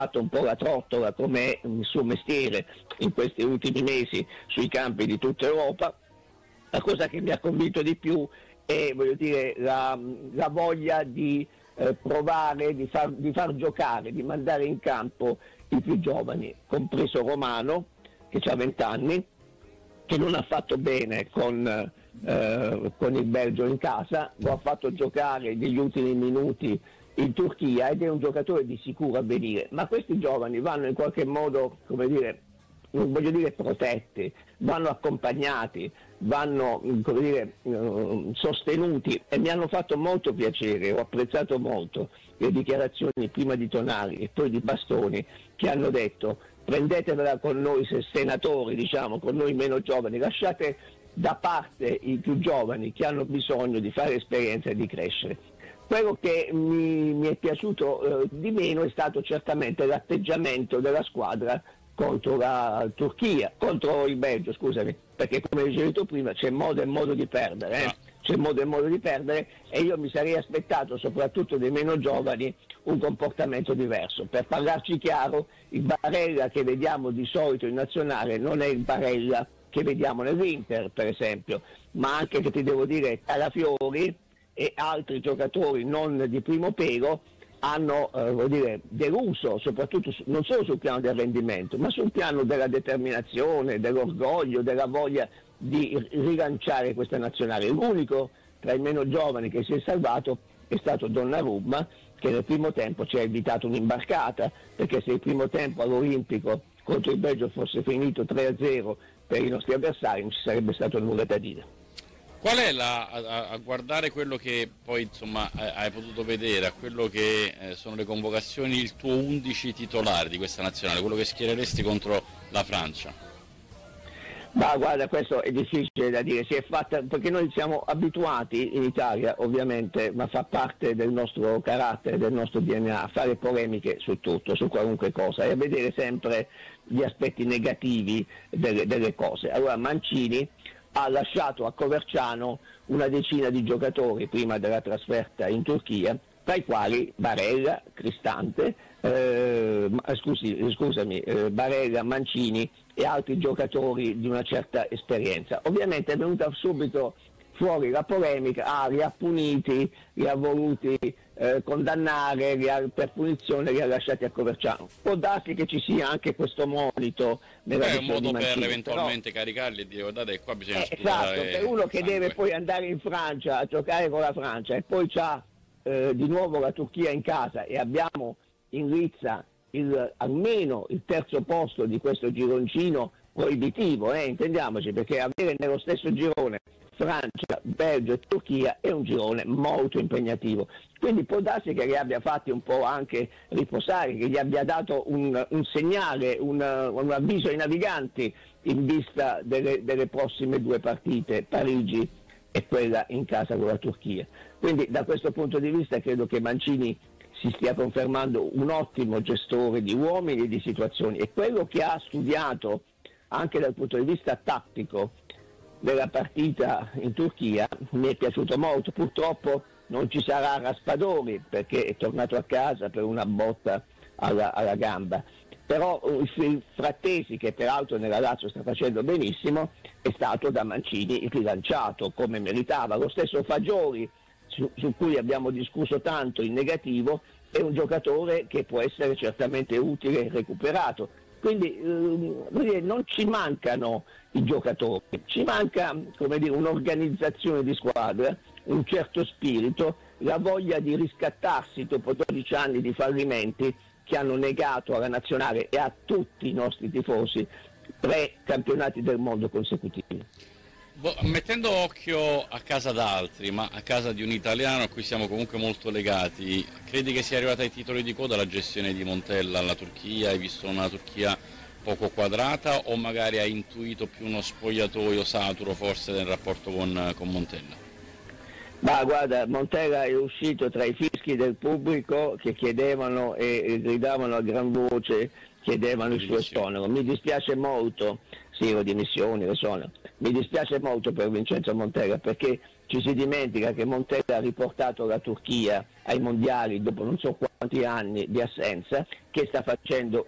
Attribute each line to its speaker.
Speaker 1: fatto un po' la trottola, come è il suo mestiere in questi ultimi mesi sui campi di tutta Europa. La cosa che mi ha convinto di più è, voglio dire, la voglia di provare, di far giocare, di mandare in campo i più giovani, compreso Romano, che ha 20 anni, che non ha fatto bene con il Belgio in casa, lo ha fatto giocare negli ultimi minuti in Turchia ed è un giocatore di sicuro avvenire, ma questi giovani vanno in qualche modo, come dire, non voglio dire protetti, vanno accompagnati, vanno, come dire, sostenuti, e mi hanno fatto molto piacere, ho apprezzato molto le dichiarazioni prima di Tonali e poi di Bastoni, che hanno detto: prendetevela con noi senatori, diciamo, con noi meno giovani, lasciate da parte i più giovani che hanno bisogno di fare esperienza e di crescere. Quello che mi è piaciuto di meno è stato certamente l'atteggiamento della squadra contro la Turchia, contro il Belgio, scusami, perché come dicevi tu prima c'è modo e modo di perdere, c'è modo e modo di perdere, e io mi sarei aspettato, soprattutto dei meno giovani, un comportamento diverso. Per parlarci chiaro, il Barella che vediamo di solito in nazionale non è il Barella che vediamo nell'Inter, per esempio, ma anche, che ti devo dire, Calafiori e altri giocatori non di primo pelo hanno vuol dire, deluso, soprattutto non solo sul piano del rendimento, ma sul piano della determinazione, dell'orgoglio, della voglia di rilanciare questa nazionale. L'unico tra i meno giovani che si è salvato è stato Donnarumma, che nel primo tempo ci ha evitato un'imbarcata, perché se il primo tempo all'Olimpico contro il Belgio fosse finito 3-0 per i nostri avversari non ci sarebbe stato nulla da dire.
Speaker 2: Qual è a guardare quello che poi insomma hai potuto vedere, a quello che sono le convocazioni, il tuo 11 titolare di questa nazionale, quello che schiereresti contro la Francia?
Speaker 1: Ma guarda, questo è difficile da dire, si è fatta, perché noi siamo abituati in Italia, ovviamente, ma fa parte del nostro carattere, del nostro DNA, a fare polemiche su tutto, su qualunque cosa, e a vedere sempre gli aspetti negativi delle cose. Allora Mancini ha lasciato a Coverciano una decina di giocatori prima della trasferta in Turchia, tra i quali Barella, Cristante, Barella, Mancini e altri giocatori di una certa esperienza. Ovviamente è venuta subito fuori la polemica, li ha puniti, li ha voluti condannare, per punizione li ha lasciati a Coverciano. Può darsi che ci sia anche questo monito nella
Speaker 2: è un modo
Speaker 1: di Mancini,
Speaker 2: per eventualmente caricarli e dire: guardate, qua bisogna
Speaker 1: esatto, per uno che
Speaker 2: sangue.
Speaker 1: deve poi andare in Francia a giocare con la Francia e poi c'ha di nuovo la Turchia in casa, e abbiamo in lizza almeno il terzo posto di questo gironcino proibitivo, intendiamoci, perché avere nello stesso girone Francia, Belgio e Turchia è un girone molto impegnativo. Quindi può darsi che li abbia fatti un po' anche riposare, che gli abbia dato un segnale, un avviso ai naviganti in vista delle prossime due partite, Parigi e quella in casa con la Turchia. Quindi da questo punto di vista credo che Mancini si stia confermando un ottimo gestore di uomini e di situazioni, e quello che ha studiato anche dal punto di vista tattico della partita in Turchia mi è piaciuto molto. Purtroppo non ci sarà Raspadori perché è tornato a casa per una botta alla gamba, però il Frattesi, che peraltro nella Lazio sta facendo benissimo, è stato da Mancini rilanciato come meritava. Lo stesso Fagioli, su cui abbiamo discusso tanto in negativo, è un giocatore che può essere certamente utile e recuperato. Quindi non ci mancano i giocatori, ci manca, come dire, un'organizzazione di squadra, un certo spirito, la voglia di riscattarsi dopo 12 anni di fallimenti che hanno negato alla nazionale e a tutti i nostri tifosi 3 campionati del mondo consecutivi.
Speaker 2: Mettendo occhio a casa d'altri, ma a casa di un italiano a cui siamo comunque molto legati, credi che sia arrivata ai titoli di coda la gestione di Montella alla Turchia? Hai visto una Turchia poco quadrata, o magari hai intuito più uno spogliatoio saturo forse nel rapporto con Montella?
Speaker 1: Ma guarda, Montella è uscito tra i fischi del pubblico che chiedevano e gridavano a gran voce, chiedevano il suo esonero. Mi dispiace molto, sì, le dimissioni, le sono. Mi dispiace molto per Vincenzo Montella, perché ci si dimentica che Montella ha riportato la Turchia ai mondiali dopo non so quanto quanti anni di assenza, che sta facendo